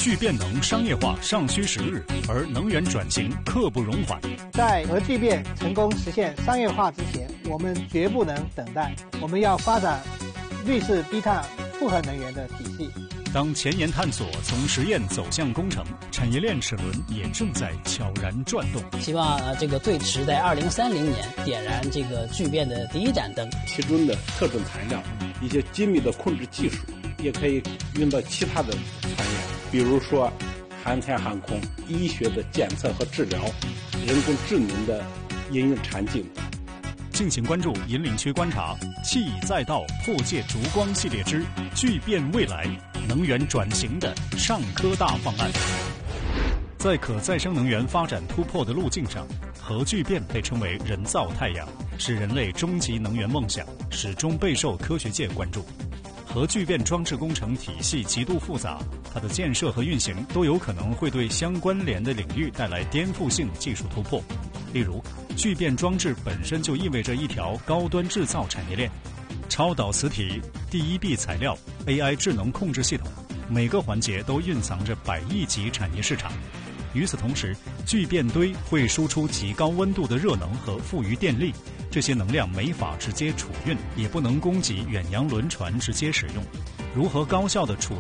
聚变能商业化尚需时日，而能源转型刻不容缓。 在核聚变成功实现商业化之前，我们绝不能等待。我们要发展绿色低碳复合能源的体系。 当前沿探索从实验走向工程，产业链齿轮也正在悄然转动。 希望这个最迟在2030年点燃这个聚变的第一盏灯。 其中的特种材料、一些精密的控制技术，也可以用到其他的产业，比如说航天航空、医学的检测和治疗、人工智能的应用场景。 敬请关注引领区观察气已再到破界烛光系列之聚变未来能源转型的上科大方案。在可再生能源发展突破的路径上，核聚变被称为人造太阳，是人类终极能源梦想，始终备受科学界关注。核聚变装置工程体系极度复杂，它的建设和运行都有可能会对相关联的领域带来颠覆性技术突破。例如，聚变装置本身就意味着一条高端制造产业链，超导磁体、第一臂材料、AI 智能控制系统，每个环节都蕴藏着100亿级产业市场。与此同时，聚变堆会输出极高温度的热能和富余电力，这些能量没法直接储运，也不能供给远洋轮船直接使用。如何高效地储